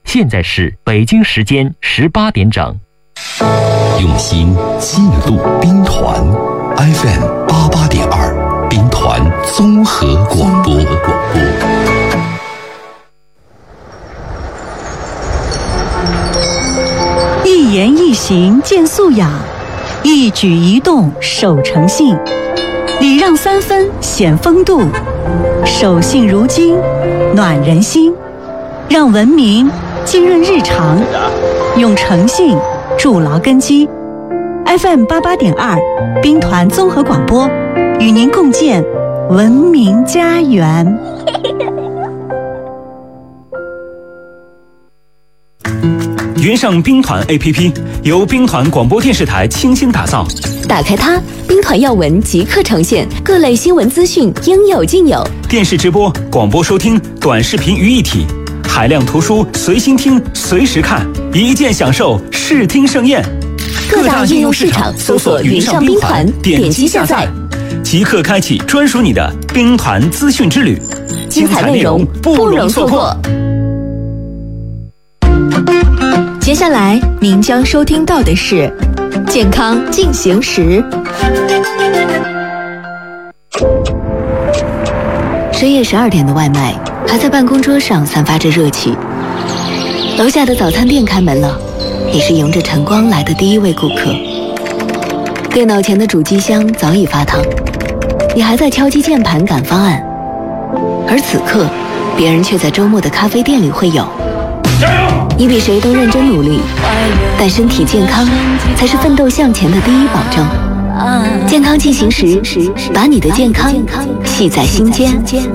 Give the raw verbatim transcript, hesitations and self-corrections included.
现在是北京时间十八点整。 用心记录兵团 F M 八八点二，兵团综合广播。 一言一行见素养，一举一动守诚信，礼让三分显风度，守信如金暖人心，让文明浸润日常，用诚信筑牢根基。 F M 八八点二，兵团综合广播，与您共建文明家园。 云上兵团 A P P 由兵团广播电视台倾心打造， 打开它，兵团要闻即刻呈现，各类新闻资讯应有尽有。 电视直播、广播收听、短视频于一体，海量图书随心听、随时看，一键享受视听盛宴。 各大应用市场搜索云上兵团，点击下载， 即刻开启专属你的兵团资讯之旅， 精彩内容不容错过。接下来您将收听到的是健康进行时。深夜十二点的外卖还在办公桌上散发着热气，楼下的早餐店开门了，你是迎着晨光来的第一位顾客。电脑前的主机箱早已发烫，你还在敲击键盘赶方案，而此刻别人却在周末的咖啡店里会友。你比谁都认真努力，但身体健康才是奋斗向前的第一保证。健康进行时，把你的健康系在心间。